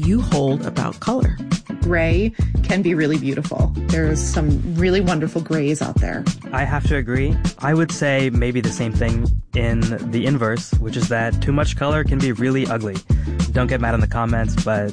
you hold about color? Gray can be really beautiful. There's some really wonderful grays out there. I have to agree. I would say maybe the same thing in the inverse, which is that too much color can be really ugly. Don't get mad in the comments, but...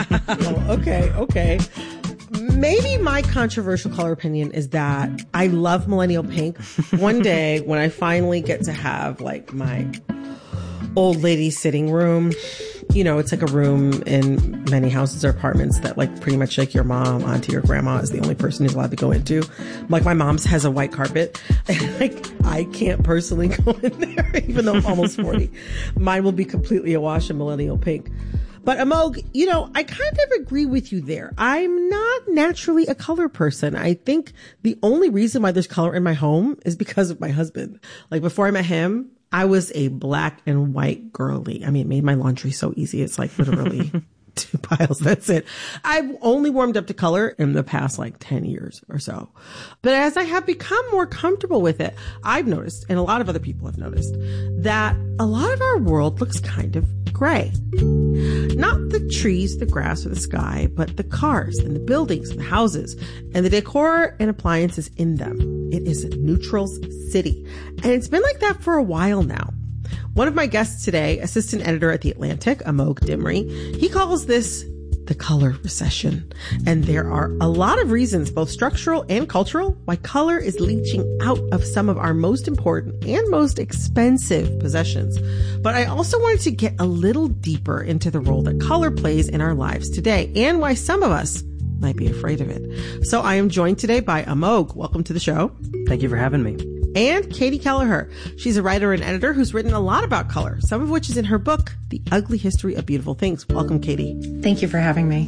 Okay. Maybe my controversial color opinion is that I love millennial pink. One day when I finally get to have like my old lady sitting room, you know, it's like a room in many houses or apartments that like pretty much like your mom, auntie, or grandma is the only person who's allowed to go into. Like my mom's has a white carpet and like I can't personally go in there even though I'm almost 40. Mine will be completely awash in millennial pink. But Amog, you know, I kind of agree with you there. I'm not naturally a color person. I think the only reason why there's color in my home is because of my husband. Like before I met him, I was a black and white girly. I mean, it made my laundry so easy. It's like literally 2 piles. That's it. I've only warmed up to color in the past like 10 years or so. But as I have become more comfortable with it, I've noticed, and a lot of other people have noticed, that a lot of our world looks kind of gray. Not the trees, the grass, or the sky, but the cars and the buildings and the houses and the decor and appliances in them. It is a neutrals city. And it's been like that for a while now. One of my guests today, assistant editor at The Atlantic, Amog Dimri, he calls this the color recession. And there are a lot of reasons, both structural and cultural, why color is leaching out of some of our most important and most expensive possessions. But I also wanted to get a little deeper into the role that color plays in our lives today and why some of us might be afraid of it. So I am joined today by Amog. Welcome to the show. Thank you for having me. And Katie Kelleher. She's a writer and editor who's written a lot about color, some of which is in her book, The Ugly History of Beautiful Things. Welcome, Katie. Thank you for having me.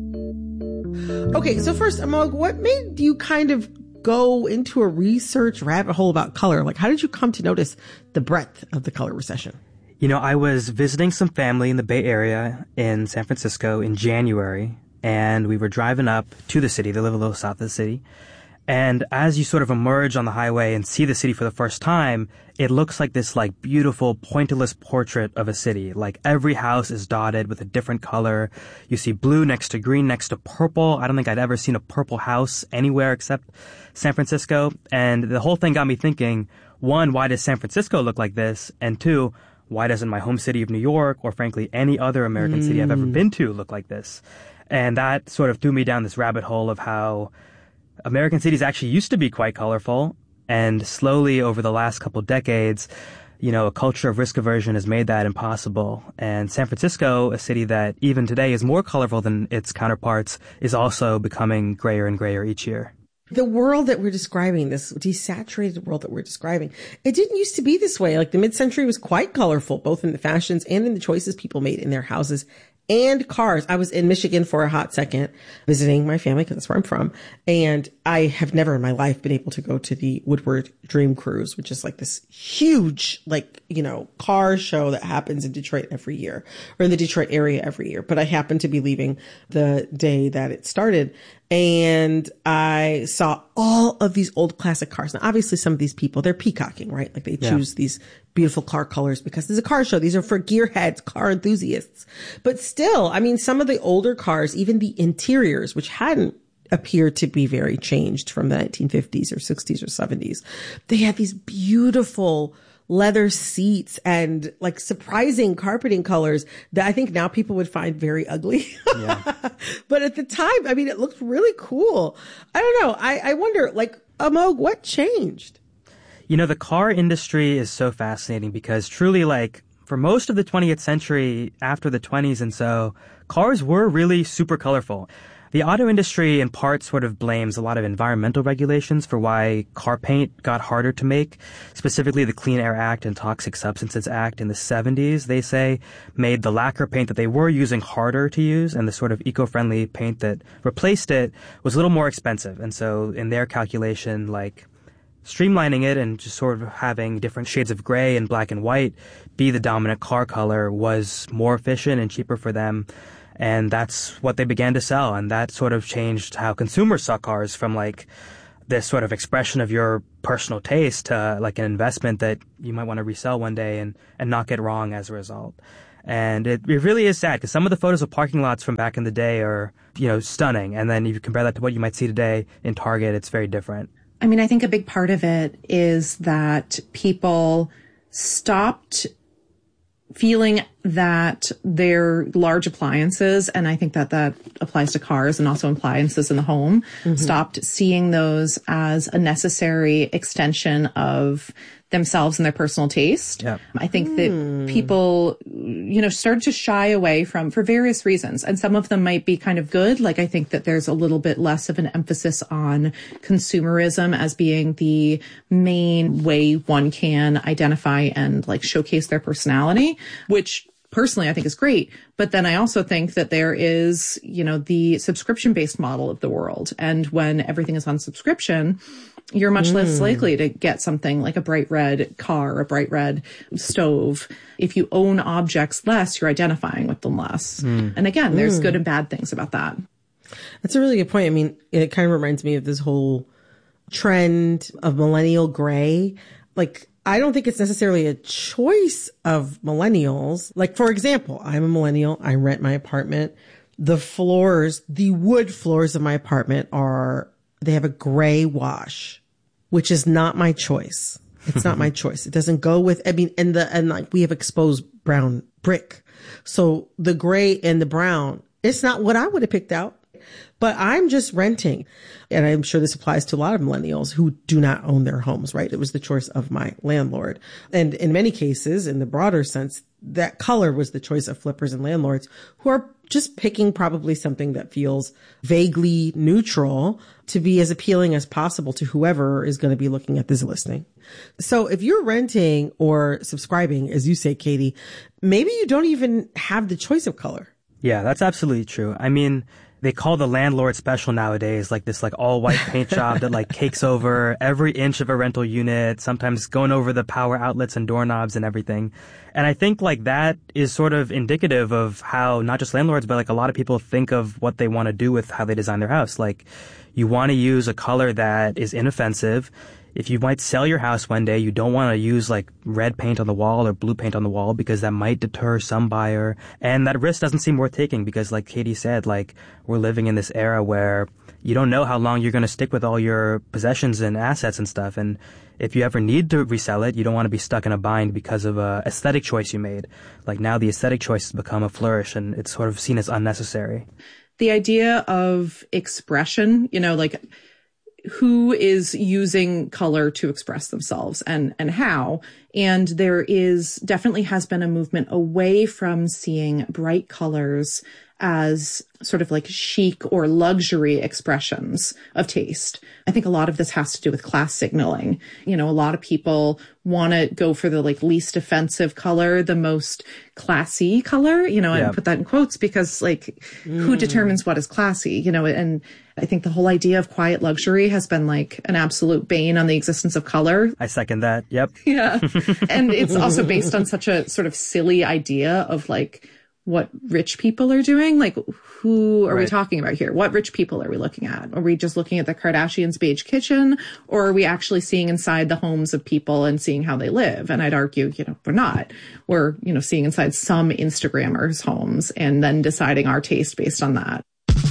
Okay, so first, Amog, what made you kind of go into a research rabbit hole about color? Like, how did you come to notice the breadth of the color recession? You know, I was visiting some family in the Bay Area in San Francisco in January, and we were driving up to the city. They live a little south of the city. And as you sort of emerge on the highway and see the city for the first time, it looks like this like beautiful pointillist portrait of a city. Like every house is dotted with a different color. You see blue next to green next to purple. I don't think I'd ever seen a purple house anywhere except San Francisco. And the whole thing got me thinking, one, why does San Francisco look like this? And two, why doesn't my home city of New York or frankly any other American city I've ever been to look like this? And that sort of threw me down this rabbit hole of how American cities actually used to be quite colorful, and slowly over the last couple decades, you know, a culture of risk aversion has made that impossible. And San Francisco, a city that even today is more colorful than its counterparts, is also becoming grayer and grayer each year. The world that we're describing, this desaturated world that we're describing, it didn't used to be this way. Like the mid-century was quite colorful, both in the fashions and in the choices people made in their houses and cars. I was in Michigan for a hot second visiting my family because that's where I'm from. And I have never in my life been able to go to the Woodward Dream Cruise, which is like this huge, like, you know, car show that happens in Detroit every year or in the Detroit area every year. But I happened to be leaving the day that it started. And I saw all of these old classic cars. Now, obviously, some of these people, they're peacocking, right? Like they choose these beautiful car colors because there's a car show. These are for gearheads, car enthusiasts. But still, I mean, some of the older cars, even the interiors, which hadn't appeared to be very changed from the 1950s or 60s or 70s, they had these beautiful leather seats and like surprising carpeting colors that I think now people would find very ugly. Yeah. But at the time, I mean, it looked really cool. I don't know. I wonder, like, Amog, what changed? You know, the car industry is so fascinating because truly, like, for most of the 20th century, after the 20s and so, cars were really super colorful. The auto industry in part sort of blames a lot of environmental regulations for why car paint got harder to make. Specifically, the Clean Air Act and Toxic Substances Act in the 70s, they say, made the lacquer paint that they were using harder to use, and the sort of eco-friendly paint that replaced it was a little more expensive. And so in their calculation, like, streamlining it and just sort of having different shades of gray and black and white be the dominant car color was more efficient and cheaper for them. And that's what they began to sell. And that sort of changed how consumers saw cars from like this sort of expression of your personal taste to like an investment that you might want to resell one day and not get wrong as a result. And it really is sad because some of the photos of parking lots from back in the day are, stunning. And then if you compare that to what you might see today in Target, it's very different. I mean, I think a big part of it is that people stopped feeling that their large appliances, and I think that applies to cars and also appliances in the home, stopped seeing those as a necessary extension of themselves and their personal taste. Yeah. I think that people, started to shy away for various reasons. And some of them might be kind of good. Like, I think that there's a little bit less of an emphasis on consumerism as being the main way one can identify and showcase their personality, which personally I think is great. But then I also think that there is, the subscription-based model of the world. And when everything is on subscription, you're much less likely to get something like a bright red car, a bright red stove. If you own objects less, you're identifying with them less. And again, there's good and bad things about that. That's a really good point. I mean, it kind of reminds me of this whole trend of millennial gray. I don't think it's necessarily a choice of millennials. For example, I'm a millennial. I rent my apartment. The wood floors of my apartment they have a gray wash, which is not my choice. It's not my choice. It doesn't go with, we have exposed brown brick. So the gray and the brown, it's not what I would have picked out, but I'm just renting. And I'm sure this applies to a lot of millennials who do not own their homes, right? It was the choice of my landlord. And in many cases, in the broader sense, that color was the choice of flippers and landlords who are just picking probably something that feels vaguely neutral to be as appealing as possible to whoever is going to be looking at this listing. So if you're renting or subscribing, as you say, Katie, maybe you don't even have the choice of color. Yeah, that's absolutely true. I mean, they call the landlord special nowadays, this all white paint job that cakes over every inch of a rental unit, sometimes going over the power outlets and doorknobs and everything. And I think that is sort of indicative of how not just landlords, but a lot of people think of what they want to do with how they design their house. You want to use a color that is inoffensive. If you might sell your house one day, you don't want to use red paint on the wall or blue paint on the wall because that might deter some buyer. And that risk doesn't seem worth taking because like Katie said, we're living in this era where you don't know how long you're going to stick with all your possessions and assets and stuff. And if you ever need to resell it, you don't want to be stuck in a bind because of a aesthetic choice you made. Now the aesthetic choice has become a flourish and it's sort of seen as unnecessary. The idea of expression, who is using color to express themselves and how. And there definitely has been a movement away from seeing bright colors as sort of chic or luxury expressions of taste. I think a lot of this has to do with class signaling. A lot of people want to go for the least offensive color, the most classy color, and put that in quotes because who determines what is classy, and I think the whole idea of quiet luxury has been an absolute bane on the existence of color. I second that. Yep. Yeah. And it's also based on such a sort of silly idea of what rich people are doing. Who are we talking about here? What rich people are we looking at? Are we just looking at the Kardashians' beige kitchen, or are we actually seeing inside the homes of people and seeing how they live? And I'd argue, we're not. We're, seeing inside some Instagrammers' homes and then deciding our taste based on that.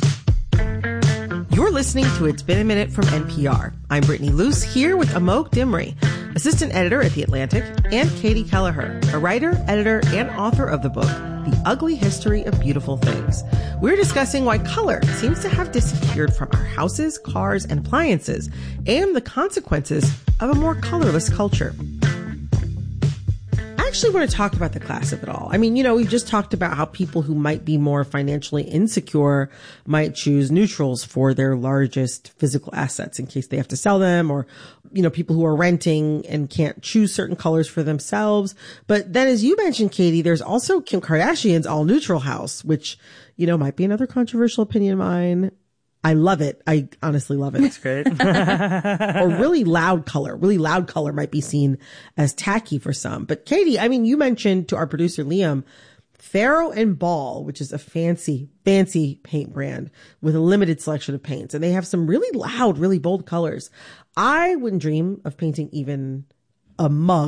You're listening to It's Been a Minute from NPR. I'm Brittany Luce here with Amok Dimri, assistant editor at The Atlantic, and Katie Kelleher, a writer, editor, and author of the book, The Ugly History of Beautiful Things. We're discussing why color seems to have disappeared from our houses, cars, and appliances, and the consequences of a more colorless culture. I actually want to talk about the class of it all. I mean, we've just talked about how people who might be more financially insecure might choose neutrals for their largest physical assets in case they have to sell them, or, people who are renting and can't choose certain colors for themselves. But then, as you mentioned, Katie, there's also Kim Kardashian's all neutral house, which, might be another controversial opinion of mine. I love it. I honestly love it. It's great. Or really loud color. Really loud color might be seen as tacky for some. But Katie, you mentioned to our producer Liam, Farrow and Ball, which is a fancy paint brand with a limited selection of paints. And they have some really loud, really bold colors. I wouldn't dream of painting even a mug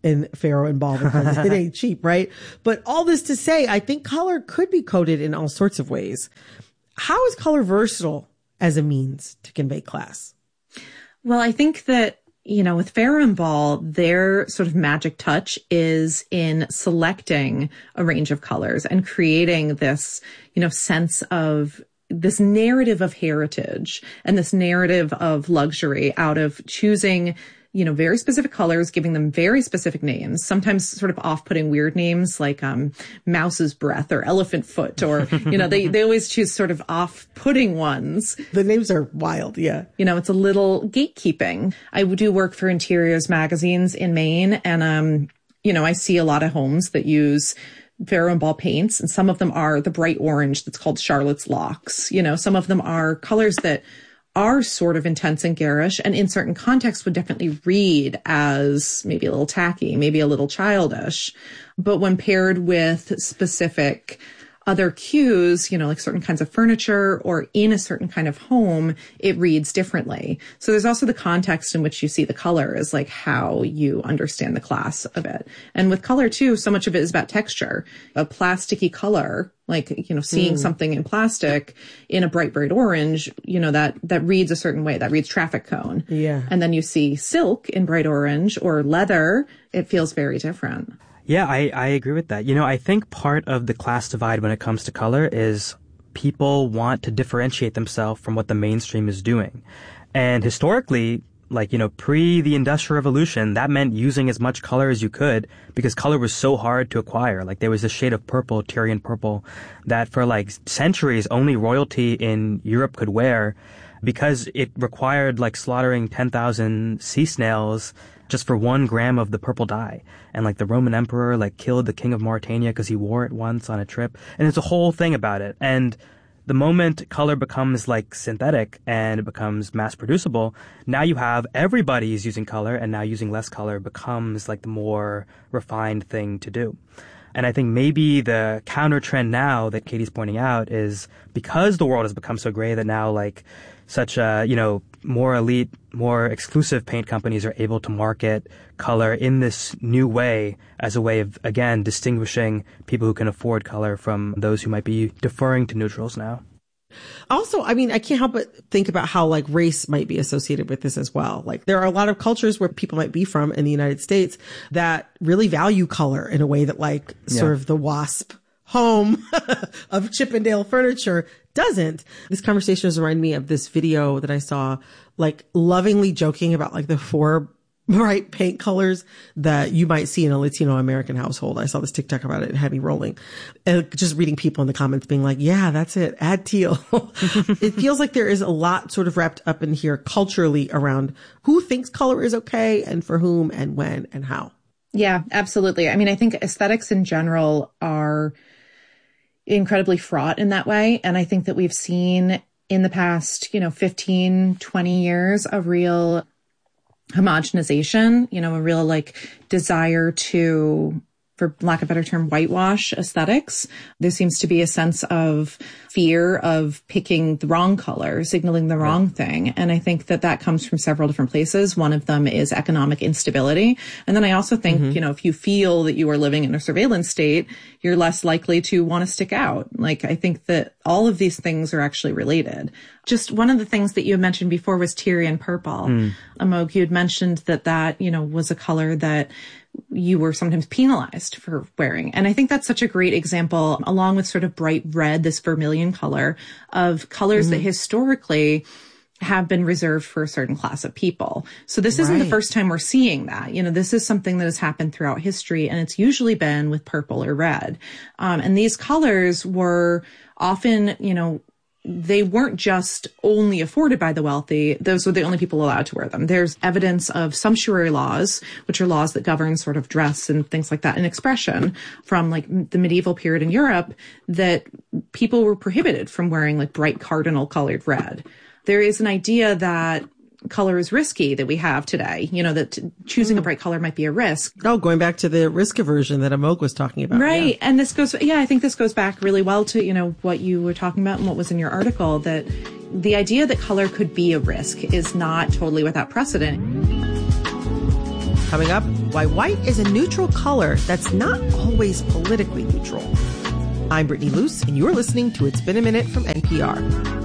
in Farrow and Ball because it ain't cheap, right? But all this to say, I think color could be coded in all sorts of ways. How is color versatile as a means to convey class? Well, I think that, with Farrow and Ball, their sort of magic touch is in selecting a range of colors and creating this, sense of this narrative of heritage and this narrative of luxury out of choosing, very specific colors, giving them very specific names, sometimes sort of off-putting weird names like mouse's breath or elephant foot, or, they always choose sort of off-putting ones. The names are wild, yeah. It's a little gatekeeping. I do work for interiors magazines in Maine, and, I see a lot of homes that use Farrow and Ball paints, and some of them are the bright orange that's called Charlotte's Locks. Some of them are colors that are sort of intense and garish, and in certain contexts would definitely read as maybe a little tacky, maybe a little childish. But when paired with specific other cues, like certain kinds of furniture or in a certain kind of home, it reads differently. So there's also the context in which you see the color is like how you understand the class of it. And with color too, so much of it is about texture. A plasticky color, like, seeing something in plastic in a bright orange, that reads a certain way. That reads traffic cone. Yeah. And then you see silk in bright orange or leather. It feels very different. Yeah, I agree with that. I think part of the class divide when it comes to color is people want to differentiate themselves from what the mainstream is doing. And historically, pre the Industrial Revolution, that meant using as much color as you could because color was so hard to acquire. Like there was this shade of purple, Tyrian purple, that for centuries only royalty in Europe could wear because it required slaughtering 10,000 sea snails just for 1 gram of the purple dye. And the Roman emperor killed the king of Mauritania because he wore it once on a trip. And there's a whole thing about it. And the moment color becomes synthetic and it becomes mass producible, now you have everybody is using color, and now using less color becomes the more refined thing to do. And I think maybe the counter trend now that Katie's pointing out is because the world has become so gray that now such more elite, more exclusive paint companies are able to market color in this new way as a way of, again, distinguishing people who can afford color from those who might be deferring to neutrals now. Also, I can't help but think about how race might be associated with this as well. There are a lot of cultures where people might be from in the United States that really value color in a way that sort of the WASP home of Chippendale furniture doesn't. This conversation has reminded me of this video that I saw, lovingly joking about the 4 bright paint colors that you might see in a Latino American household. I saw this TikTok about it. It had me rolling. And just reading people in the comments being yeah, that's it. Add teal. It feels like there is a lot sort of wrapped up in here culturally around who thinks color is okay and for whom and when and how. Yeah, absolutely. I think aesthetics in general are incredibly fraught in that way. And I think that we've seen in the past, 15, 20 years, a real homogenization, a real desire to, for lack of a better term, whitewash aesthetics. There seems to be a sense of fear of picking the wrong color, signaling the wrong thing. And I think that that comes from several different places. One of them is economic instability. And then I also think, if you feel that you are living in a surveillance state, you're less likely to want to stick out. I think that all of these things are actually related. Just one of the things that you mentioned before was Tyrian purple. Amog, you had mentioned that, was a color that you were sometimes penalized for wearing. And I think that's such a great example, along with sort of bright red, this vermilion color, of colors that historically have been reserved for a certain class of people. So this isn't the first time we're seeing that. This is something that has happened throughout history, and it's usually been with purple or red. And these colors were often, they weren't just only afforded by the wealthy. Those were the only people allowed to wear them. There's evidence of sumptuary laws, which are laws that govern sort of dress and things like that, and expression from the medieval period in Europe, that people were prohibited from wearing bright cardinal colored red. There is an idea that color is risky that we have today, that choosing a bright color might be a risk. Oh, going back to the risk aversion that Amog was talking about. Right. Yeah. And I think this goes back really well to, what you were talking about and what was in your article, that the idea that color could be a risk is not totally without precedent. Coming up, why white is a neutral color that's not always politically neutral. I'm Brittany Luce, and you're listening to It's Been a Minute from NPR.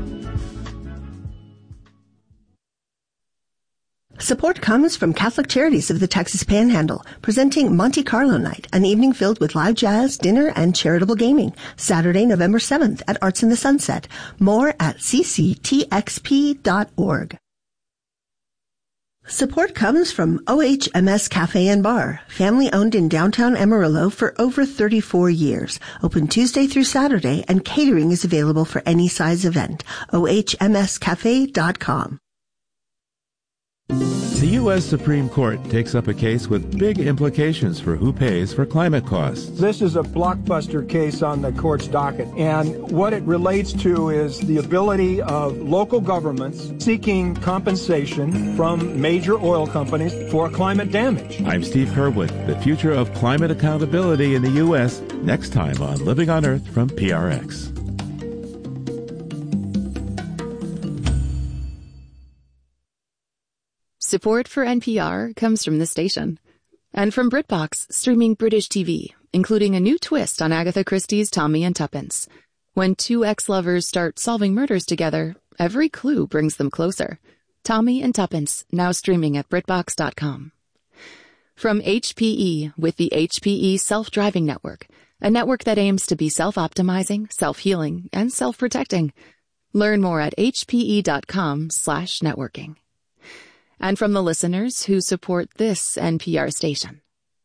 Support comes from Catholic Charities of the Texas Panhandle, presenting Monte Carlo Night, an evening filled with live jazz, dinner, and charitable gaming. Saturday, November 7th at Arts in the Sunset. More at cctxp.org. Support comes from OHMS Cafe and Bar, family owned in downtown Amarillo for over 34 years. Open Tuesday through Saturday, and catering is available for any size event. OHMScafe.com. The U.S. Supreme Court takes up a case with big implications for who pays for climate costs. This is a blockbuster case on the court's docket, and what it relates to is the ability of local governments seeking compensation from major oil companies for climate damage. I'm Steve Herwood. The future of climate accountability in the U.S. next time on Living on Earth from PRX. Support for NPR comes from this station and from BritBox, streaming British TV, including a new twist on Agatha Christie's Tommy and Tuppence. When two ex-lovers start solving murders together, every clue brings them closer. Tommy and Tuppence, now streaming at BritBox.com. From HPE with the HPE Self-Driving Network, a network that aims to be self-optimizing, self-healing, and self-protecting. Learn more at hpe.com/networking. And from the listeners who support this NPR station.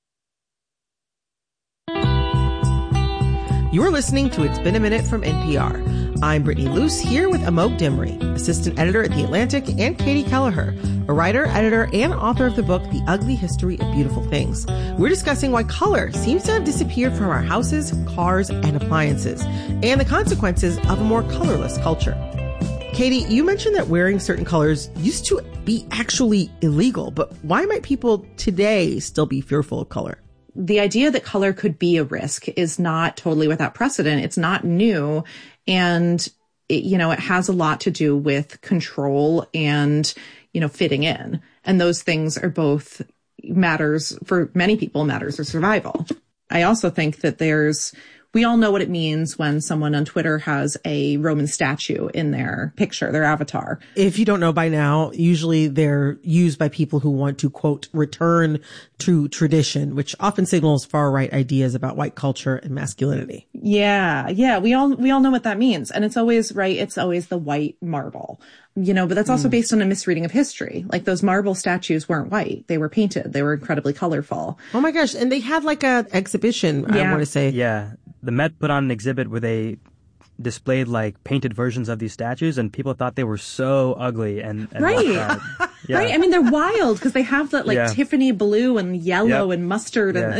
You're listening to It's Been a Minute from NPR. I'm Brittany Luce, here with Amok Dimri, assistant editor at The Atlantic, and Katie Kelleher, a writer, editor, and author of the book The Ugly History of Beautiful Things. We're discussing why color seems to have disappeared from our houses, cars, and appliances, and the consequences of a more colorless culture. Katie, you mentioned that wearing certain colors used to be actually illegal, but why might people today still be fearful of color? The idea that color could be a risk is not totally without precedent. It's not new. And, it has a lot to do with control and, fitting in. And those things are both matters for many people, matters of survival. I also think that we all know what it means when someone on Twitter has a Roman statue in their picture, their avatar. If you don't know by now, usually they're used by people who want to, quote, return to tradition, which often signals far-right ideas about white culture and masculinity. Yeah. We all know what that means. And it's always right. It's always the white marble, but that's also based on a misreading of history. Like those marble statues weren't white. They were painted. They were incredibly colorful. Oh my gosh. And they had like a exhibition, I want to say. Yeah. The Met put on an exhibit where they displayed like painted versions of these statues, and people thought they were so ugly and right. Yeah. Right. I mean, they're wild because they have that Tiffany blue and yellow and mustard, and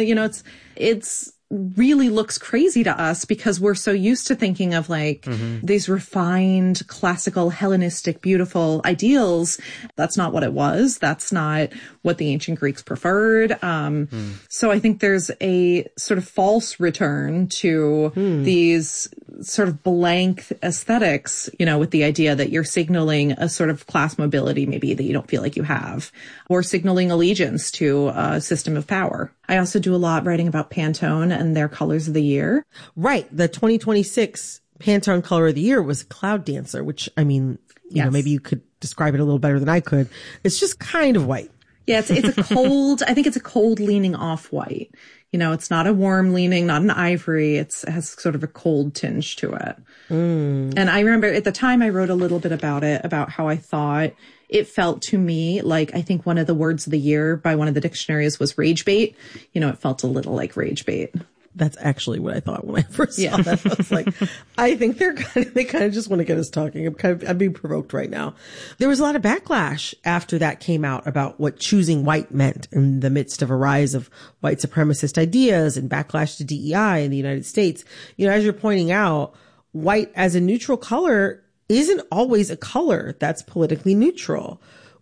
it's really looks crazy to us because we're so used to thinking of these refined, classical, Hellenistic, beautiful ideals. That's not what it was. That's not what the ancient Greeks preferred. So I think there's a sort of false return to these sort of blank aesthetics, with the idea that you're signaling a sort of class mobility maybe that you don't feel like you have, or signaling allegiance to a system of power. I also do a lot writing about Pantone and their colors of the year. Right. The 2026 Pantone color of the year was Cloud Dancer, which, I mean, maybe you could describe it a little better than I could. It's just kind of white. Yeah, it's a cold, I think it's a cold leaning off white. It's not a warm leaning, not an ivory. It has sort of a cold tinge to it. And I remember at the time I wrote a little bit about it, about how I thought it felt to me like, I think one of the words of the year by one of the dictionaries was rage bait. It felt a little like rage bait. That's actually what I thought when I first saw that. I was like, I think they kind of just want to get us talking. I'm being provoked right now. There was a lot of backlash after that came out about what choosing white meant in the midst of a rise of white supremacist ideas and backlash to DEI in the United States. As you're pointing out, white as a neutral color isn't always a color that's politically neutral.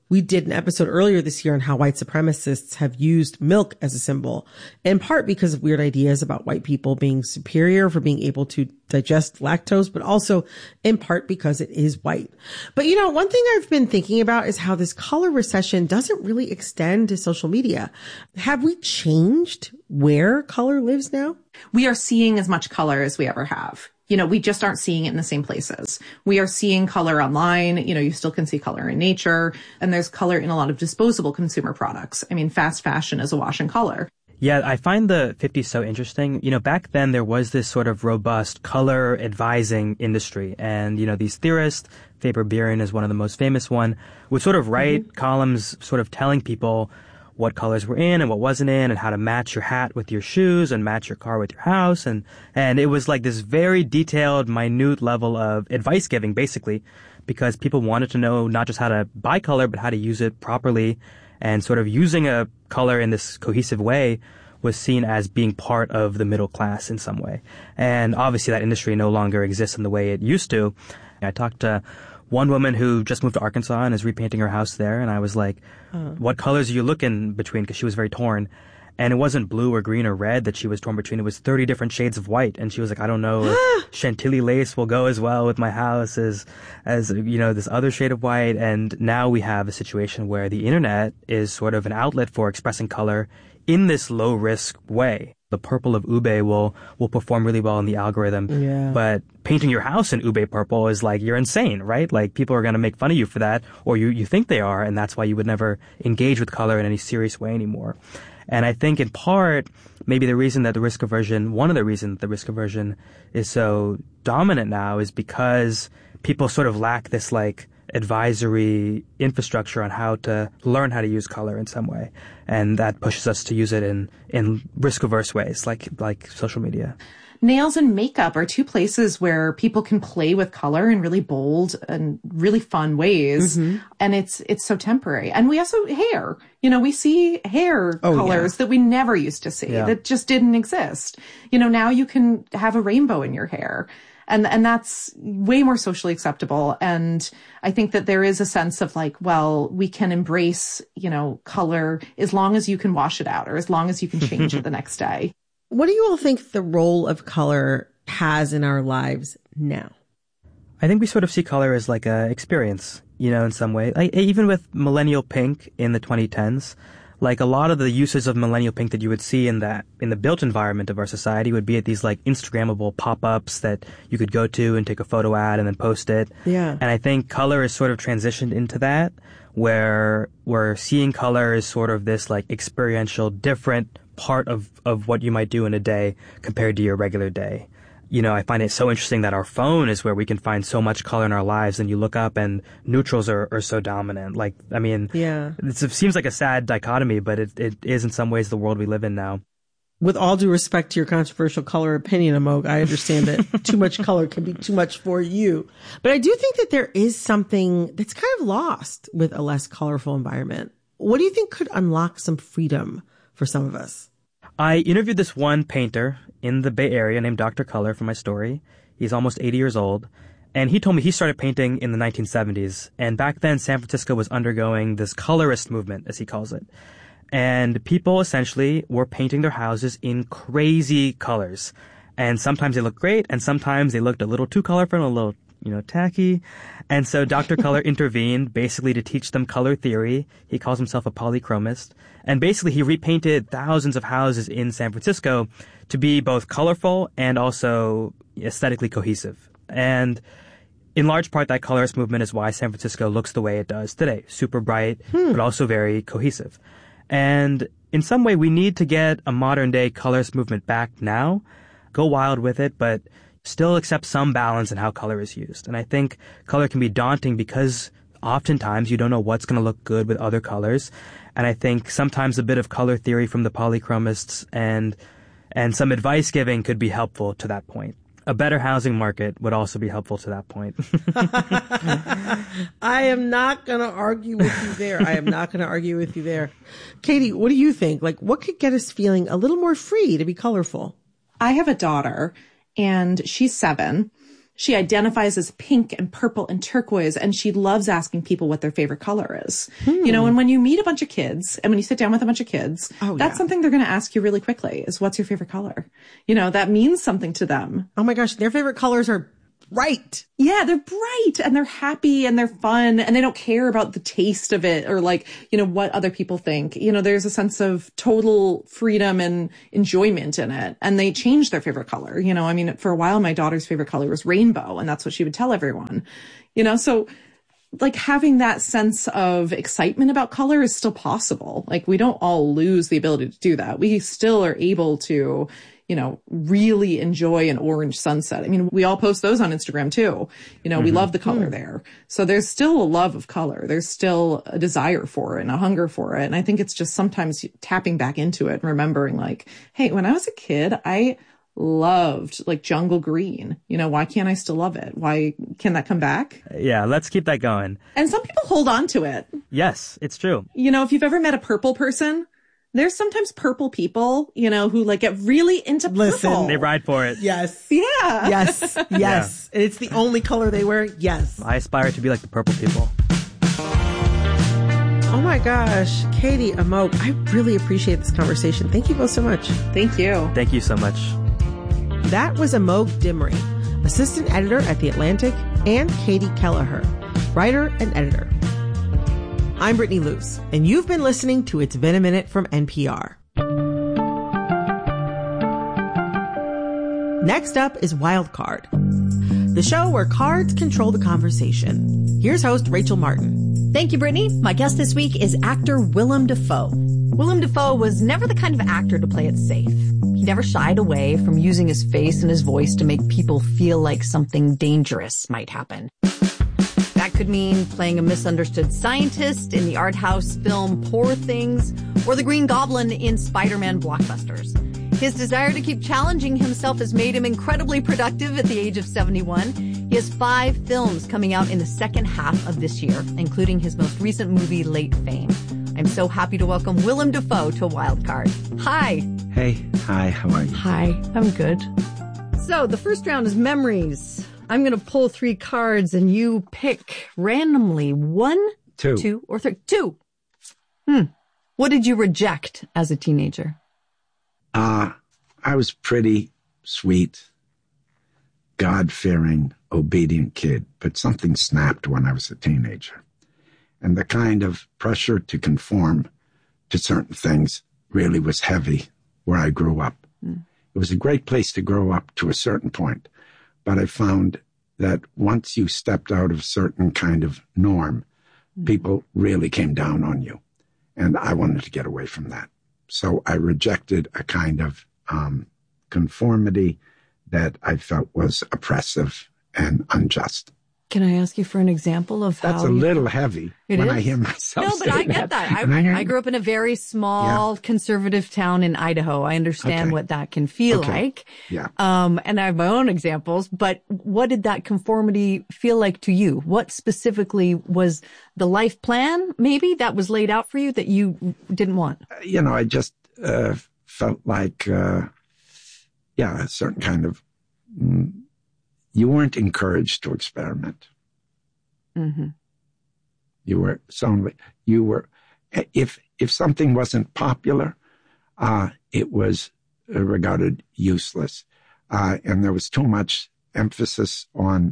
We did an episode earlier this year on how white supremacists have used milk as a symbol, in part because of weird ideas about white people being superior for being able to digest lactose, but also in part because it is white. But one thing I've been thinking about is how this color recession doesn't really extend to social media. Have we changed where color lives now? We are seeing as much color as we ever have. We just aren't seeing it in the same places. We are seeing color online. You still can see color in nature, and there's color in a lot of disposable consumer products. I mean, fast fashion is awash in color. Yeah, I find the 50s so interesting. Back then there was this sort of robust color advising industry. And, these theorists, Faber Burian is one of the most famous one, would sort of write columns sort of telling people what colors were in and what wasn't in and how to match your hat with your shoes and match your car with your house. And it was like this very detailed, minute level of advice giving, basically, because people wanted to know not just how to buy color, but how to use it properly. And sort of using a color in this cohesive way was seen as being part of the middle class in some way. And obviously that industry no longer exists in the way it used to. I talked to one woman who just moved to Arkansas and is repainting her house there. And I was like, what colors are you looking between? Because she was very torn. And it wasn't blue or green or red that she was torn between. It was 30 different shades of white. And she was like, I don't know if Chantilly lace will go as well with my house as this other shade of white. And now we have a situation where the internet is sort of an outlet for expressing color in this low risk way. The purple of ube will perform really well in the algorithm. Yeah. But painting your house in ube purple is like, you're insane, right? Like, people are going to make fun of you for that, or you think they are, and that's why you would never engage with color in any serious way anymore. And I think in part, maybe one of the reasons that the risk aversion is so dominant now is because people sort of lack this like advisory infrastructure on how to learn how to use color in some way. And that pushes us to use it in risk-averse ways, like social media. Nails and makeup are two places where people can play with color in really bold and really fun ways. And it's so temporary. And we also, hair, we see hair colors that we never used to see, that just didn't exist. Now you can have a rainbow in your hair. And that's way more socially acceptable. And I think that there is a sense of like, well, we can embrace, color as long as you can wash it out or as long as you can change it the next day. What do you all think the role of color has in our lives now? I think we sort of see color as like a experience, in some way. Like, even with millennial pink in the 2010s, like a lot of the uses of millennial pink that you would see in the built environment of our society would be at these like Instagrammable pop-ups that you could go to and take a photo at and then post it. Yeah. And I think color is sort of transitioned into that, where we're seeing color as sort of this like experiential, different part of what you might do in a day compared to your regular day. I find it so interesting that our phone is where we can find so much color in our lives, and you look up and neutrals are so dominant. Like, I mean, it seems like a sad dichotomy, but it is in some ways the world we live in now. With all due respect to your controversial color opinion, Amog, I understand that too much color can be too much for you. But I do think that there is something that's kind of lost with a less colorful environment. What do you think could unlock some freedom for some of us? I interviewed this one painter in the Bay Area named Dr. Color for my story. He's almost 80 years old. And he told me he started painting in the 1970s. And back then, San Francisco was undergoing this colorist movement, as he calls it. And people essentially were painting their houses in crazy colors. And sometimes they looked great, and sometimes they looked a little too colorful and a little, tacky. And so Dr. Color intervened basically to teach them color theory. He calls himself a polychromist. And basically he repainted thousands of houses in San Francisco to be both colorful and also aesthetically cohesive. And in large part, that colorist movement is why San Francisco looks the way it does today. Super bright, but also very cohesive. And in some way, we need to get a modern day colorist movement back now. Go wild with it, but still accept some balance in how color is used. And I think color can be daunting because oftentimes you don't know what's going to look good with other colors. And I think sometimes a bit of color theory from the polychromists and some advice giving could be helpful to that point. A better housing market would also be helpful to that point. I am not going to argue with you there. Katie, what do you think? Like, what could get us feeling a little more free to be colorful? I have a daughter, and she's 7. She identifies as pink and purple and turquoise, and she loves asking people what their favorite color is. You know, and when you meet a bunch of kids and when you sit down with a bunch of kids, that's something they're going to ask you really quickly is, what's your favorite color? You know, that means something to them. Oh my gosh, their favorite colors are bright. Yeah, they're bright and they're happy and they're fun and they don't care about the taste of it or like, you know, what other people think. You know, there's a sense of total freedom and enjoyment in it. And they change their favorite color. You know, I mean, for a while, my daughter's favorite color was rainbow, and that's what she would tell everyone. You know, so like having that sense of excitement about color is still possible. Like we don't all lose the ability to do that. We still are able to, you know, really enjoy an orange sunset. I mean, we all post those on Instagram too. You know, we love the color there. So there's still a love of color. There's still a desire for it and a hunger for it. And I think it's just sometimes tapping back into it and remembering like, hey, when I was a kid, I loved like jungle green. You know, why can't I still love it? Why can that come back? Yeah, let's keep that going. And some people hold on to it. Yes, it's true. You know, if you've ever met a purple person, there's sometimes purple people, you know, who like get really into purple. Listen, They ride for it. Yes. Yeah. Yes. Yes. And it's the only color they wear. Yes. I aspire to be like the purple people. Oh my gosh. Katie, Amok, I really appreciate this conversation. Thank you both so much. Thank you. Thank you so much. That was Amok Dimri, assistant editor at The Atlantic, and Katie Kelleher, writer and editor. I'm Brittany Luce, and you've been listening to It's Been a Minute from NPR. Next up is Wild Card, the show where cards control the conversation. Here's host Rachel Martin. Thank you, Brittany. My guest this week is actor Willem Dafoe. Willem Dafoe was never the kind of actor to play it safe. He never shied away from using his face and his voice to make people feel like something dangerous might happen. That could mean playing a misunderstood scientist in the art house film Poor Things, or the Green Goblin in Spider-Man blockbusters. His desire to keep challenging himself has made him incredibly productive at the age of 71. He has 5 films coming out in the second half of this year, including his most recent movie, Late Fame. I'm so happy to welcome Willem Dafoe to Wildcard. Hi. Hey. Hi. How are you? Hi. I'm good. So the first round is memories. I'm going to pull 3 cards and you pick randomly 1, 2, or 3. 2. What did you reject as a teenager? I was pretty sweet, God-fearing, obedient kid, but something snapped when I was a teenager. And the kind of pressure to conform to certain things really was heavy where I grew up. It was a great place to grow up to a certain point. But I found that once you stepped out of a certain kind of norm, people really came down on you. And I wanted to get away from that. So I rejected a kind of conformity that I felt was oppressive and unjust. Can I ask you for an example of how... That's a little heavy when I hear myself No, but I get that. I grew up in a very small conservative town in Idaho. I understand what that can feel like. Yeah. And I have my own examples, but what did that conformity feel like to you? What specifically was the life plan, maybe, that was laid out for you that you didn't want? You know, I just felt like, a certain kind of... you weren't encouraged to experiment. Mm-hmm. You were, if something wasn't popular, it was regarded useless. And there was too much emphasis on,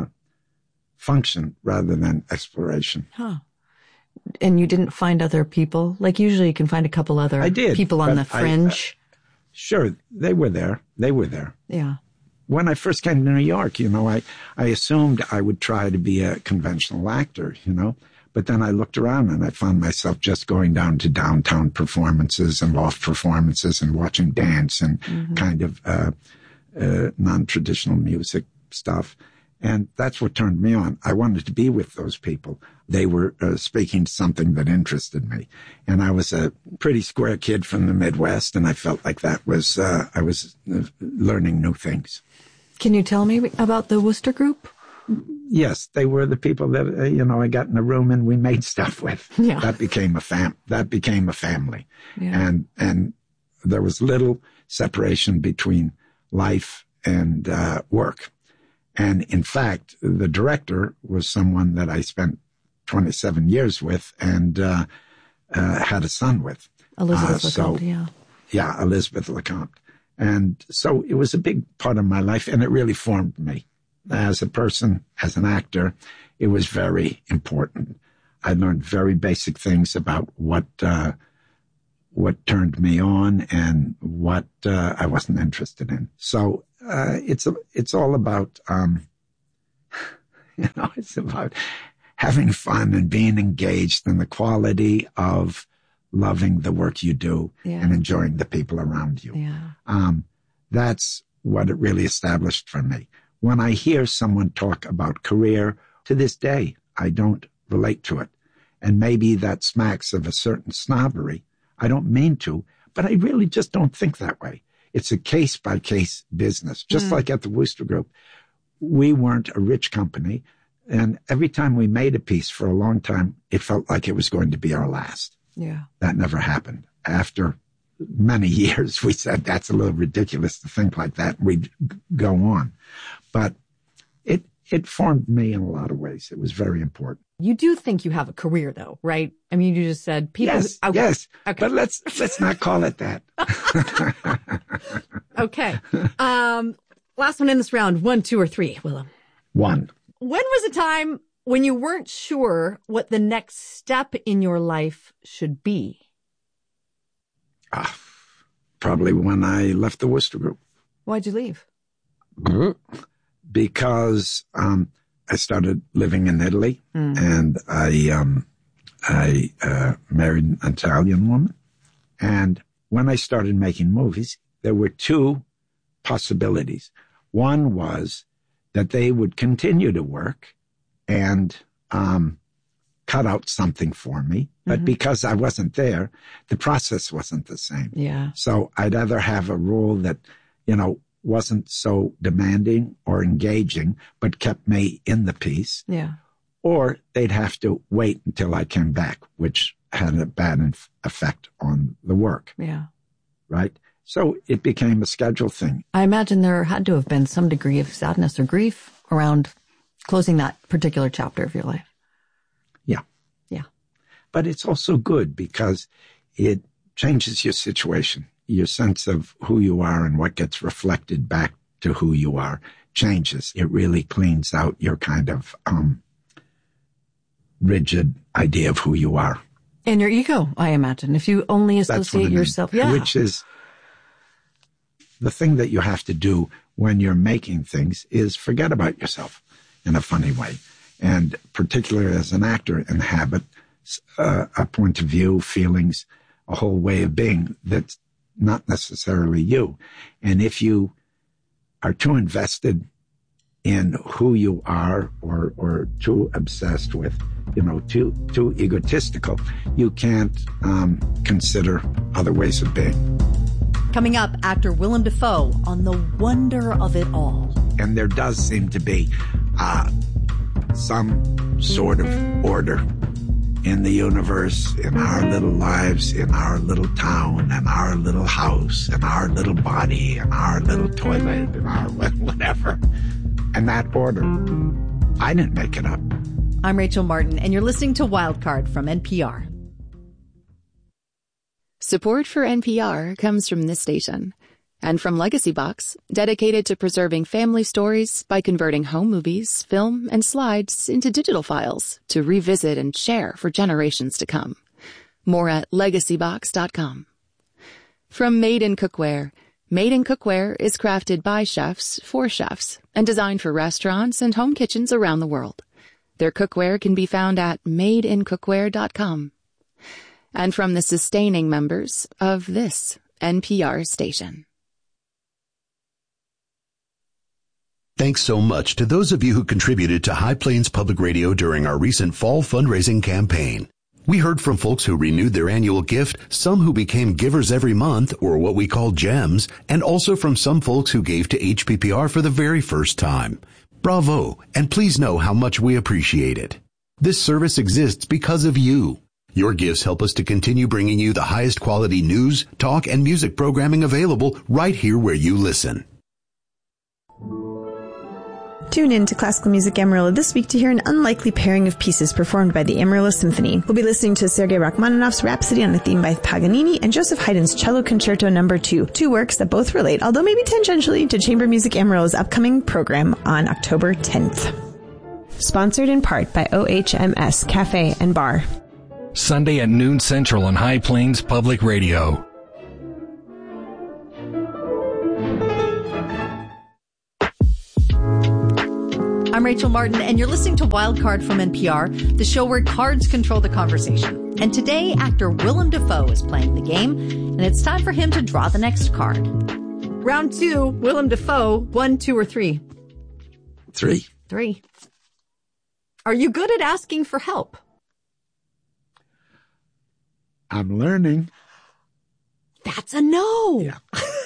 function rather than exploration. Huh. And you didn't find other people? Like usually you can find a couple other people on the fringe. Sure. They were there. Yeah. When I first came to New York, you know, I assumed I would try to be a conventional actor, you know, but then I looked around and I found myself just going down to downtown performances and loft performances and watching dance and kind of non-traditional music stuff. And that's what turned me on. I wanted to be with those people. They were speaking something that interested me. And I was a pretty square kid from the Midwest, and I felt like that was, I was learning new things. Can you tell me about the Wooster Group? Yes, they were the people that, I got in a room and we made stuff with. Yeah. That became a family. Yeah. And there was little separation between life and work. And in fact, the director was someone that I spent 27 years with and had a son with. Elizabeth LeCompte, yeah. Yeah, Elizabeth LeCompte. And so it was a big part of my life, and it really formed me. As a person, as an actor, it was very important. I learned very basic things about what turned me on and what I wasn't interested in. So it's all about, it's about having fun and being engaged in the quality of loving the work you do and enjoying the people around you. Yeah. That's what it really established for me. When I hear someone talk about career, to this day, I don't relate to it. And maybe that smacks of a certain snobbery. I don't mean to, but I really just don't think that way. It's a case-by-case business. Just like at the Wooster Group, we weren't a rich company. And every time we made a piece for a long time, it felt like it was going to be our last. Yeah. That never happened. After many years, we said, that's a little ridiculous to think like that. We'd go on. But it formed me in a lot of ways. It was very important. You do think you have a career, though, right? I mean, you just said people. Yes, yes. Okay. But let's not call it that. Okay. Last one in this round. 1, 2, or 3, Willem. 1. When was a time when you weren't sure what the next step in your life should be? Probably when I left the Wooster Group. Why'd you leave? Because I started living in Italy, and I married an Italian woman. And when I started making movies, there were 2 possibilities. One was that they would continue to work and cut out something for me. But because I wasn't there, the process wasn't the same. Yeah. So I'd either have a role that, wasn't so demanding or engaging, but kept me in the piece. Yeah. Or they'd have to wait until I came back, which had a bad effect on the work. Yeah. Right? So it became a schedule thing. I imagine there had to have been some degree of sadness or grief around closing that particular chapter of your life. Yeah. Yeah. But it's also good because it changes your situation. Your sense of who you are and what gets reflected back to who you are changes. It really cleans out your kind of rigid idea of who you are. And your ego, I imagine, if you only associate yourself. Yeah. Which is the thing that you have to do when you're making things is forget about yourself in a funny way. And particularly as an actor, inhabit a point of view, feelings, a whole way of being that's not necessarily you. And if you are too invested in who you are or too obsessed with, too egotistical, you can't consider other ways of being. Coming up, actor Willem Dafoe on the wonder of it all. And there does seem to be some sort of order in the universe, in our little lives, in our little town, in our little house, in our little body, in our little toilet, in our whatever. And that order, I didn't make it up. I'm Rachel Martin, and you're listening to Wildcard from NPR. Support for NPR comes from this station and from Legacy Box, dedicated to preserving family stories by converting home movies, film, and slides into digital files to revisit and share for generations to come. More at legacybox.com. From Made in Cookware. Made in Cookware is crafted by chefs for chefs and designed for restaurants and home kitchens around the world. Their cookware can be found at madeincookware.com. And from the sustaining members of this NPR station. Thanks so much to those of you who contributed to High Plains Public Radio during our recent fall fundraising campaign. We heard from folks who renewed their annual gift, some who became givers every month, or what we call gems, and also from some folks who gave to HPPR for the very first time. Bravo, and please know how much we appreciate it. This service exists because of you. Your gifts help us to continue bringing you the highest quality news, talk, and music programming available right here where you listen. Tune in to Classical Music Amarillo this week to hear an unlikely pairing of pieces performed by the Amarillo Symphony. We'll be listening to Sergei Rachmaninoff's Rhapsody on a Theme by Paganini and Joseph Haydn's Cello Concerto No. 2, two works that both relate, although maybe tangentially, to Chamber Music Amarillo's upcoming program on October 10th. Sponsored in part by OHMS Cafe and Bar. Sunday at noon Central on High Plains Public Radio. I'm Rachel Martin, and you're listening to Wildcard from NPR, the show where cards control the conversation. And today, actor Willem Dafoe is playing the game, and it's time for him to draw the next card. Round 2, Willem Dafoe, 1, 2, or 3? 3. 3. Are you good at asking for help? I'm learning. That's a no. Yeah.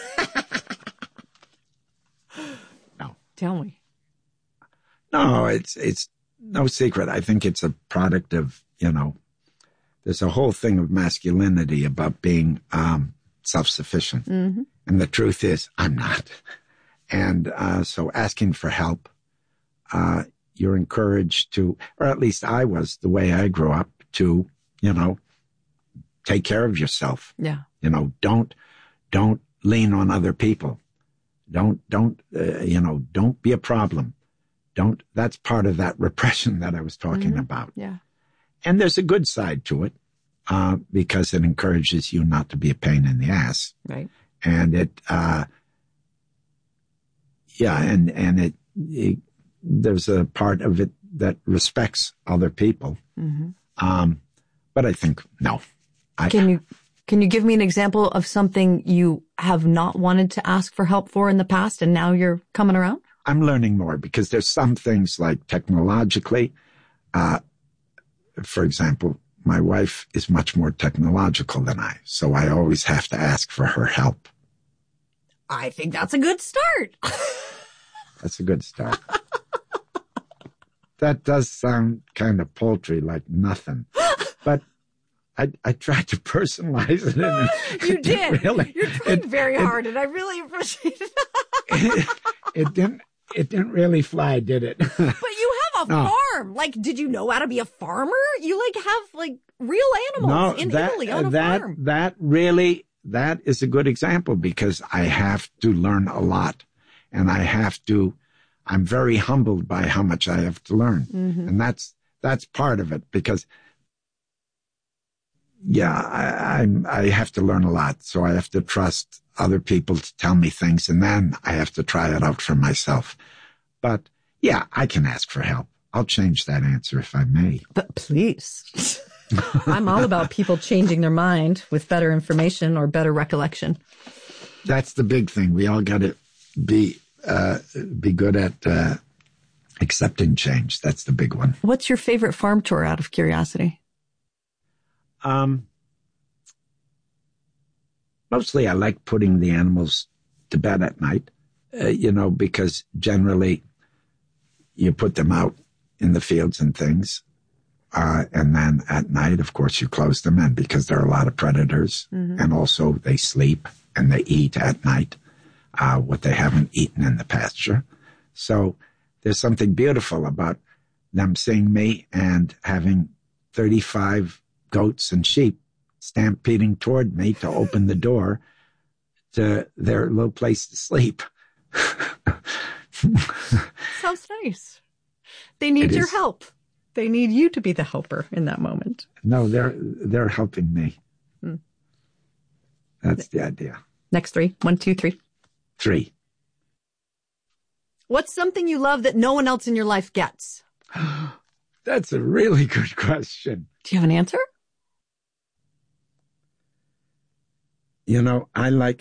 No. Tell me. No, it's no secret. I think it's a product of, there's a whole thing of masculinity about being self-sufficient. Mm-hmm. And the truth is, I'm not. And so asking for help, you're encouraged to, or at least I was, the way I grew up, to, take care of yourself. Yeah. Don't lean on other people. Don't be a problem. That's part of that repression that I was talking about. Yeah. And there's a good side to it, because it encourages you not to be a pain in the ass. Right. And there's a part of it that respects other people. Mm-hmm. But I think, no. Can you give me an example of something you have not wanted to ask for help for in the past and now you're coming around? I'm learning more because there's some things like technologically, for example, my wife is much more technological than I, so I always have to ask for her help. I think that's a good start. That's a good start. That does sound kind of paltry, like nothing, but I tried to personalize it. And you did. Really, you tried very hard, and I really appreciate it. It didn't really fly, did it? But you have a farm. Like, did you know how to be a farmer? You have real animals in Italy on a farm. That is a good example because I have to learn a lot, and I'm very humbled by how much I have to learn. Mm-hmm. And that's part of it because, I have to learn a lot. So I have to trust other people to tell me things, and then I have to try it out for myself. But yeah, I can ask for help. I'll change that answer if I may. But please. I'm all about people changing their mind with better information or better recollection. That's the big thing. We all got to be good at accepting change. That's the big one. What's your favorite farm tour, out of curiosity? Mostly I like putting the animals to bed at night, because generally you put them out in the fields and things. And then at night, of course, you close them in because there are a lot of predators. Mm-hmm. And also they sleep and they eat at night, what they haven't eaten in the pasture. So there's something beautiful about them seeing me and having 35 goats and sheep stampeding toward me to open the door to their little place to sleep. Sounds nice. They need your help. They need you to be the helper in that moment. No, they're helping me. That's the idea. Next 3. 1, 2, 3. 3. What's something you love that no one else in your life gets? That's a really good question. Do you have an answer? I like...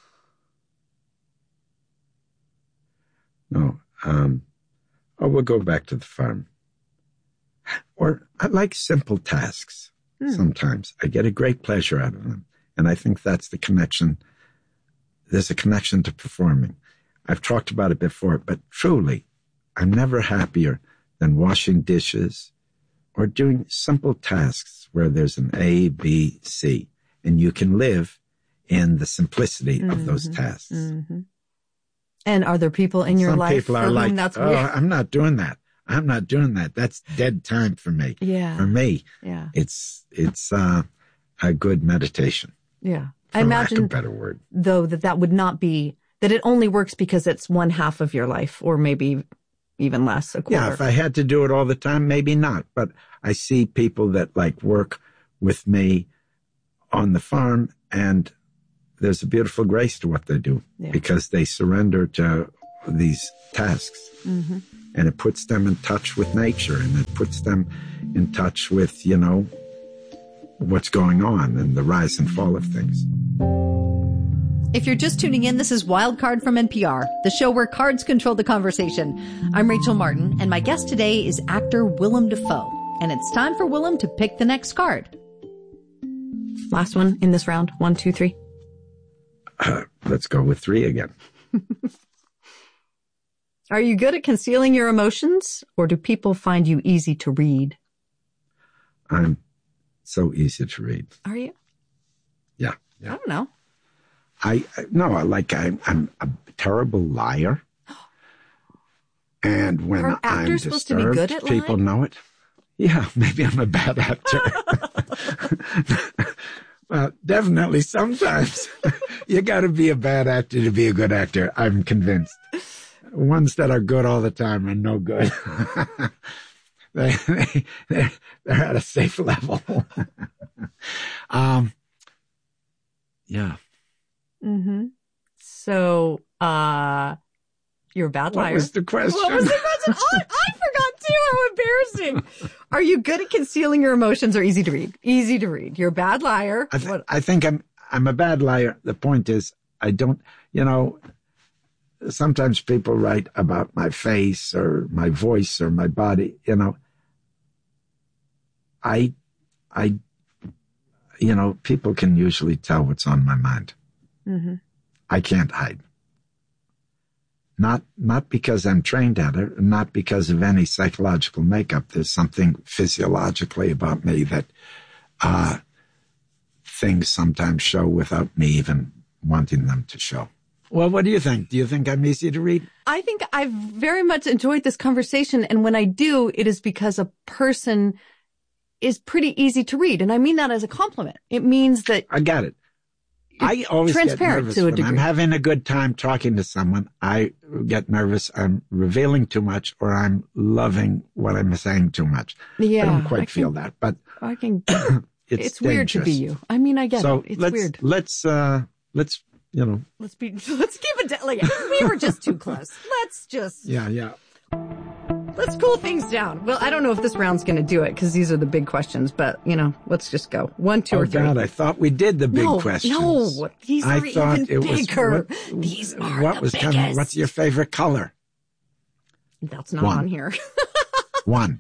No. We'll go back to the farm. Or I like simple tasks sometimes. I get a great pleasure out of them. And I think that's the connection. There's a connection to performing. I've talked about it before, but truly, I'm never happier than washing dishes or doing simple tasks where there's an A, B, C, and you can live in the simplicity of those tasks. Mm-hmm. And are there people in your Some life people for are whom like, that's oh, weird? I'm not doing that. I'm not doing that. That's dead time for me. Yeah. For me, Yeah. it's a good meditation. Yeah. For I imagine, lack of a better word. though, that would not be, that it only works because it's one half of your life, or maybe even less, a quarter. Yeah, if I had to do it all the time, maybe not. But I see people that like work with me on the farm, and there's a beautiful grace to what they do because they surrender to these tasks. Mm-hmm. And it puts them in touch with nature, and it puts them in touch with, what's going on and the rise and fall of things. If you're just tuning in, this is Wildcard from NPR, the show where cards control the conversation. I'm Rachel Martin, and my guest today is actor Willem Dafoe. And it's time for Willem to pick the next card. Last one in this round. 1, 2, 3. Let's go with 3 again. Are you good at concealing your emotions, or do people find you easy to read? I'm so easy to read. Are you? Yeah. I don't know. I'm a terrible liar. And when Are I'm actors supposed to be good at disturbed, people lying? know it. Yeah, maybe I'm a bad actor. Well, definitely sometimes you got to be a bad actor to be a good actor. I'm convinced. Ones that are good all the time are no good. They're at a safe level. Yeah. Mm-hmm. So, you're a bad liar. What was the question? What was the question? Oh, I forgot too. How embarrassing. Are you good at concealing your emotions or easy to read? Easy to read. You're a bad liar. I think I'm a bad liar. The point is, I don't, sometimes people write about my face or my voice or my body, people can usually tell what's on my mind. Mm-hmm. I can't hide. Not because I'm trained at it, not because of any psychological makeup. There's something physiologically about me that things sometimes show without me even wanting them to show. Well, what do you think? Do you think I'm easy to read? I think I've very much enjoyed this conversation. And when I do, it is because a person is pretty easy to read. And I mean that as a compliment. It means that I got it. I always get transparent nervous to a when degree. I'm having a good time talking to someone. I get nervous. I'm revealing too much, or I'm loving what I'm saying too much. Yeah, I don't quite feel that, but I can. it's weird to be dangerous. you. I mean, I get So it. It's let's, weird. Let's Let's keep it like we were just too close. Yeah. Let's cool things down. Well, I don't know if this round's going to do it because these are the big questions, but let's just go 1, 2, or 3. Oh God, I thought we did the big questions. No, these are even bigger. These are what the was biggest. coming? What's your favorite color? That's not 1. on here. 1.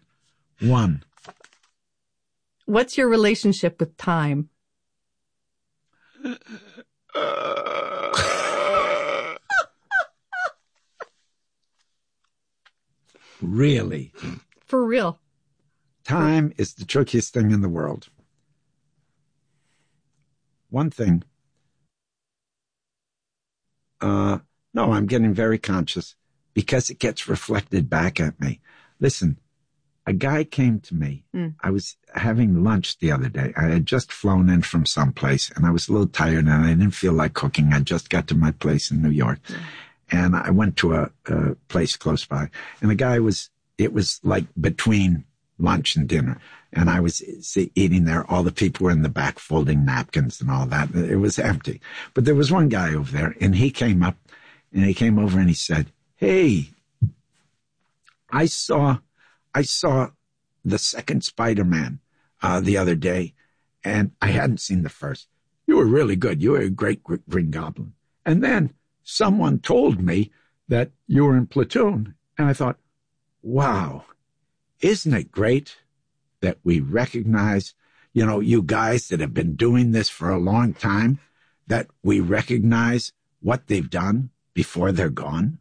What's your relationship with time? Really? For real. Time is the trickiest thing in the world. One thing. No, I'm getting very conscious because it gets reflected back at me. Listen, a guy came to me. I was having lunch the other day. I had just flown in from someplace and I was a little tired and I didn't feel like cooking. I just got to my place in New York. And I went to a place close by and the guy it was like between lunch and dinner. And I was eating there. All the people were in the back folding napkins and all that. It was empty. But there was one guy over there and he came up and he came over and he said, "Hey, I saw the second Spider-Man the other day and I hadn't seen the first. You were really good. You were a great Green Goblin. And then someone told me that you were in Platoon. And I thought, wow, isn't it great that we recognize, you guys that have been doing this for a long time, that we recognize what they've done before they're gone?"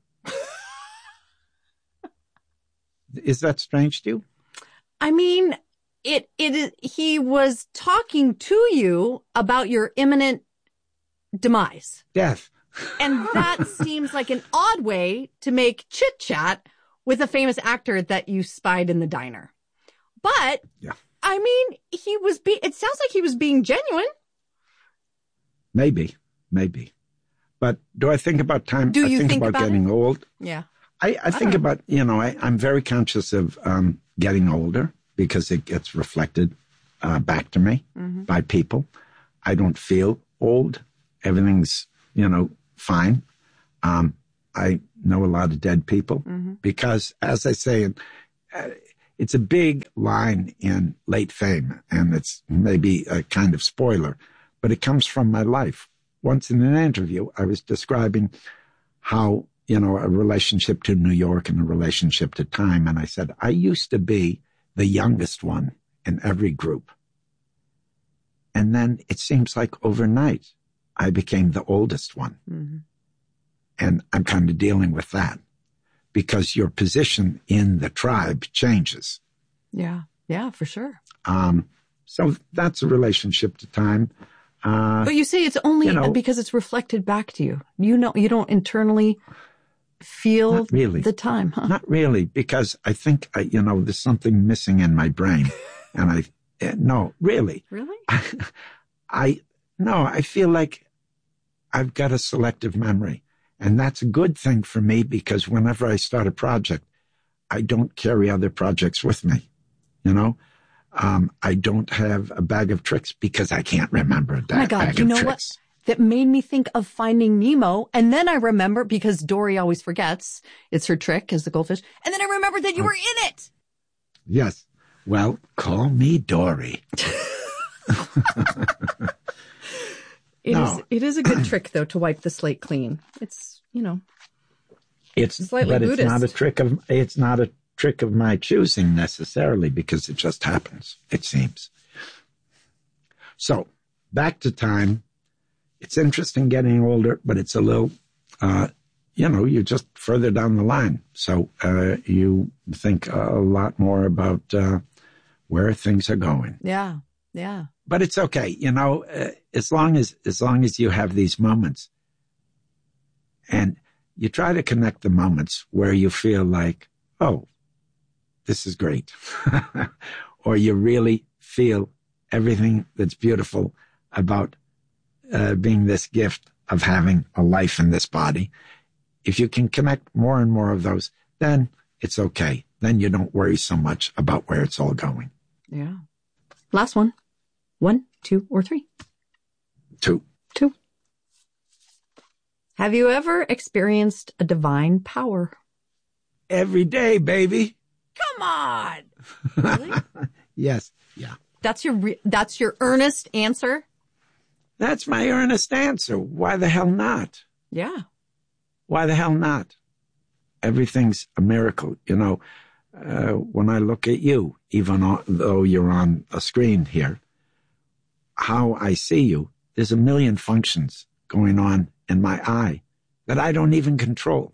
Is that strange to you? I mean, it is, he was talking to you about your imminent demise. Death. And that seems like an odd way to make chit chat with a famous actor that you spied in the diner. But, Yeah. I mean, it sounds like he was being genuine. Maybe. But do I think about time? Do you think about getting it? old? Yeah. I think about, I'm very conscious of getting older because it gets reflected back to me by people. I don't feel old. Everything's, fine. I know a lot of dead people because, as I say, it's a big line in late fame, and it's maybe a kind of spoiler, but it comes from my life. Once in an interview, I was describing how, a relationship to New York and a relationship to time. And I said, I used to be the youngest one in every group. And then it seems like overnight, I became the oldest one. Mm-hmm. And I'm kind of dealing with that because your position in the tribe changes. Yeah. Yeah, for sure. So that's a relationship to time. But you say it's only because it's reflected back to you. You don't internally feel the time, huh? Not really, because I think, there's something missing in my brain. And no, really. Really? I feel like I've got a selective memory. And that's a good thing for me because whenever I start a project, I don't carry other projects with me. I don't have a bag of tricks because I can't remember that. Oh my God, bag you of know tricks. what? That made me think of Finding Nemo. And then I remember, because Dory always forgets, it's her trick as the goldfish. And then I remembered that you were in it. Yes. Well, call me Dory. It is a good trick, though, to wipe the slate clean. It's, it's slightly Buddhist. It's not a trick of my choosing necessarily because it just happens, it seems. So back to time. It's interesting getting older, but it's a little, you're just further down the line. So you think a lot more about where things are going. Yeah, yeah. But it's okay, as long as you have these moments and you try to connect the moments where you feel like, oh, this is great. Or you really feel everything that's beautiful about being this gift of having a life in this body. If you can connect more and more of those, then it's okay. Then you don't worry so much about where it's all going. Yeah. Last one. 1, 2, or 3? 2. Have you ever experienced a divine power? Every day, baby. Come on. Really? Yes. Yeah. That's your earnest answer? That's my earnest answer. Why the hell not? Yeah. Why the hell not? Everything's a miracle. When I look at you, even though you're on a screen here, how I see you, there's a million functions going on in my eye that I don't even control.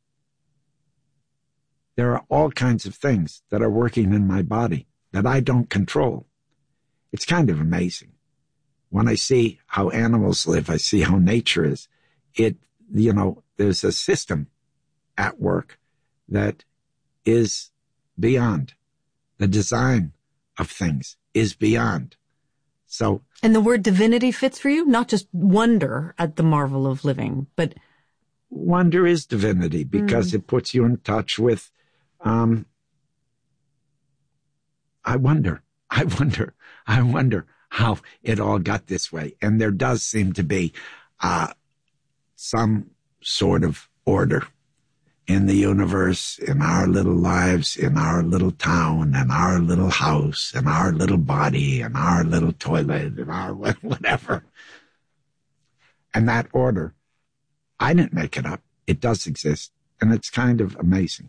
There are all kinds of things that are working in my body that I don't control. It's kind of amazing. When I see how animals live, I see how nature is. There's a system at work that is beyond. The design of things is beyond. So, and the word divinity fits for you? Not just wonder at the marvel of living, but wonder is divinity because it puts you in touch with, I wonder how it all got this way. And there does seem to be some sort of order in the universe, in our little lives, in our little town, in our little house, in our little body, in our little toilet, in our whatever. And that order, I didn't make it up. It does exist. And it's kind of amazing.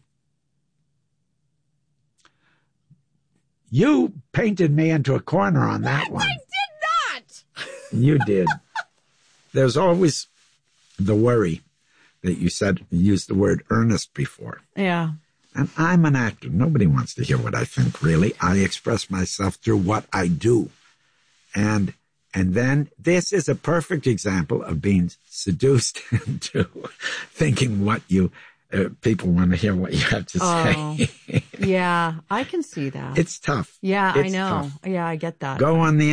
You painted me into a corner on that one. I did not. You did. There's always the worry that you used the word earnest before. Yeah. And I'm an actor. Nobody wants to hear what I think, really. I express myself through what I do. And then this is a perfect example of being seduced into thinking what you people want to hear what you have to say. Yeah, I can see that. It's tough. Yeah, it's I know. Tough. Yeah, I get that. Go on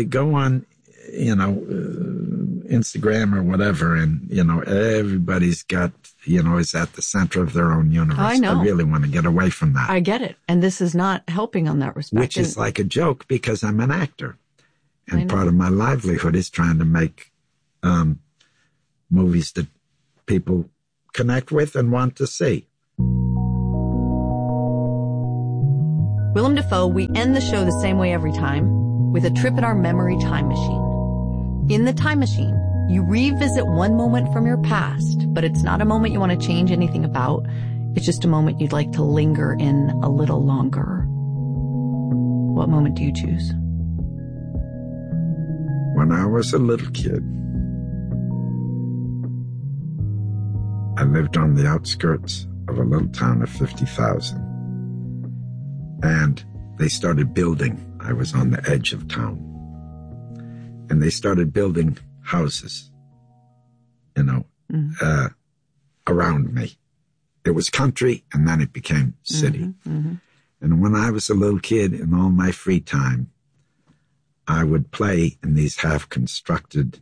Instagram or whatever, and everybody's got is at the center of their own universe. I know. I really want to get away from that. I get it, and this is not helping on that respect. Which is like a joke because I'm an actor, and part of my livelihood is trying to make movies that people connect with and want to see. Willem Dafoe, we end the show the same way every time, with a trip in our memory time machine. In the time machine, you revisit one moment from your past, but it's not a moment you want to change anything about. It's just a moment you'd like to linger in a little longer. What moment do you choose? When I was a little kid, I lived on the outskirts of a little town of 50,000. And they started building. I was on the edge of town. And they started building houses, around me. It was country, and then it became city. And when I was a little kid, in all my free time, I would play in these half-constructed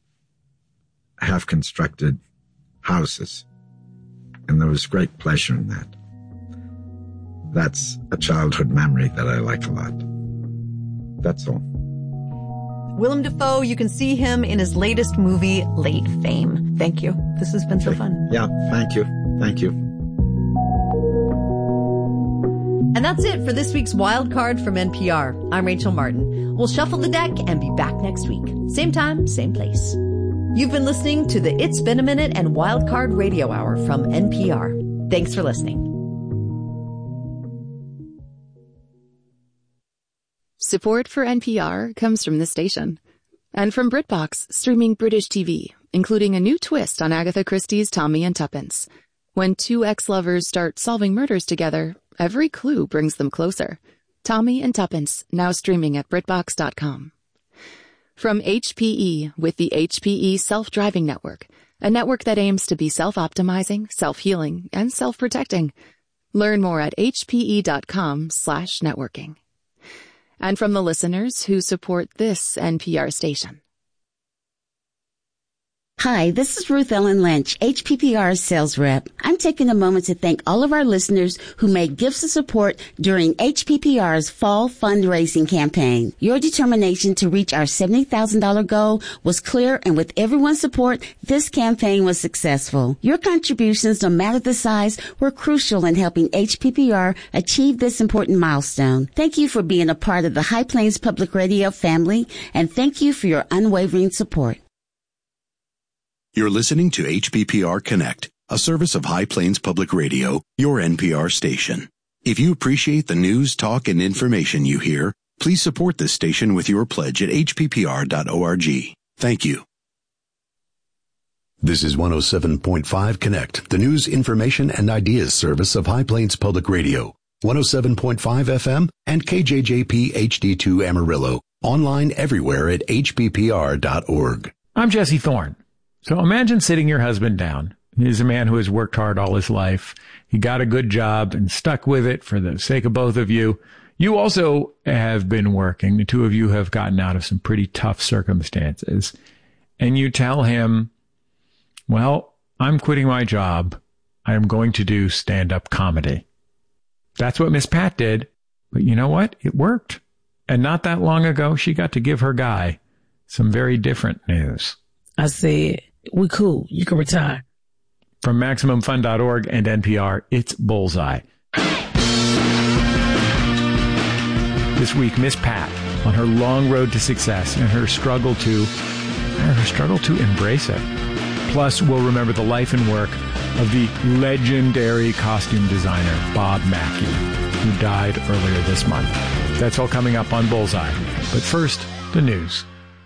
houses. And there was great pleasure in that. That's a childhood memory that I like a lot. That's all. Willem Dafoe, you can see him in his latest movie, Late Fame. Thank you. This has been so fun. Yeah, thank you. Thank you. And that's it for this week's Wild Card from NPR. I'm Rachel Martin. We'll shuffle the deck and be back next week. Same time, same place. You've been listening to the It's Been a Minute and Wild Card Radio Hour from NPR. Thanks for listening. Support for NPR comes from the station. And from BritBox, streaming British TV, including a new twist on Agatha Christie's Tommy and Tuppence. When two ex-lovers start solving murders together, every clue brings them closer. Tommy and Tuppence, now streaming at BritBox.com. From HPE with the HPE Self-Driving Network, a network that aims to be self-optimizing, self-healing, and self-protecting. Learn more at hpe.com/networking. And from the listeners who support this NPR station. Hi, this is Ruth Ellen Lynch, HPPR's sales rep. I'm taking a moment to thank all of our listeners who made gifts of support during HPPR's fall fundraising campaign. Your determination to reach our $70,000 goal was clear, and with everyone's support, this campaign was successful. Your contributions, no matter the size, were crucial in helping HPPR achieve this important milestone. Thank you for being a part of the High Plains Public Radio family, and thank you for your unwavering support. You're listening to HPPR Connect, a service of High Plains Public Radio, your NPR station. If you appreciate the news, talk, and information you hear, please support this station with your pledge at hppr.org. Thank you. This is 107.5 Connect, the news, information, and ideas service of High Plains Public Radio, 107.5 FM and KJJP HD2 Amarillo, online everywhere at hppr.org. I'm Jesse Thorne. So imagine sitting your husband down. He's a man who has worked hard all his life. He got a good job and stuck with it for the sake of both of you. You also have been working. The two of you have gotten out of some pretty tough circumstances. And you tell him, well, I'm quitting my job. I am going to do stand-up comedy. That's what Miss Pat did. But you know what? It worked. And not that long ago, she got to give her guy some very different news. I said, we cool. You can retire. From MaximumFun.org and NPR, it's Bullseye. This week, Miss Pat, on her long road to success and her struggle to embrace it. Plus, we'll remember the life and work of the legendary costume designer, Bob Mackie, who died earlier this month. That's all coming up on Bullseye. But first, the news.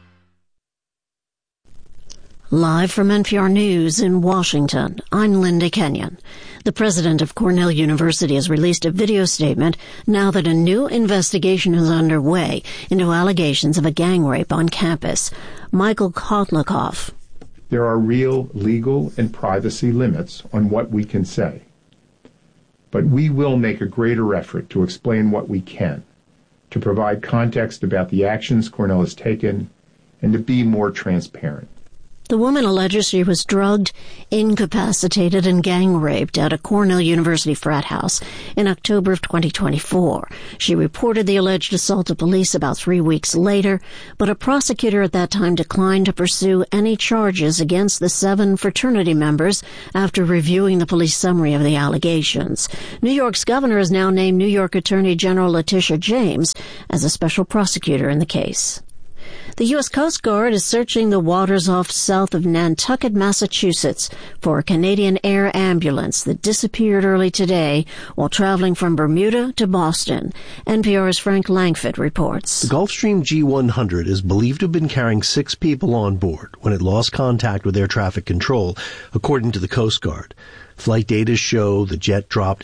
Live from NPR News in Washington, I'm Linda Kenyon. The president of Cornell University has released a video statement now that a new investigation is underway into allegations of a gang rape on campus. Michael Kotlikoff. There are real legal and privacy limits on what we can say. But we will make a greater effort to explain what we can, to provide context about the actions Cornell has taken, and to be more transparent. The woman alleges she was drugged, incapacitated, and gang-raped at a Cornell University frat house in October of 2024. She reported the alleged assault to police about 3 weeks later, but a prosecutor at that time declined to pursue any charges against the 7 fraternity members after reviewing the police summary of the allegations. New York's governor has now named New York Attorney General Letitia James as a special prosecutor in the case. The U.S. Coast Guard is searching the waters off south of Nantucket, Massachusetts, for a Canadian Air ambulance that disappeared early today while traveling from Bermuda to Boston. NPR's Frank Langford reports. The Gulfstream G100 is believed to have been carrying 6 people on board when it lost contact with air traffic control, according to the Coast Guard. Flight data show the jet dropped